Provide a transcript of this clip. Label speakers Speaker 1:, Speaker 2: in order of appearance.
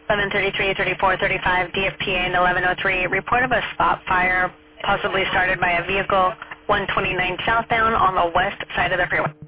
Speaker 1: 1133, 34, 35, DFPA and 1103. Report of a spot fire possibly started by a vehicle 129 southbound on the west side of the freeway.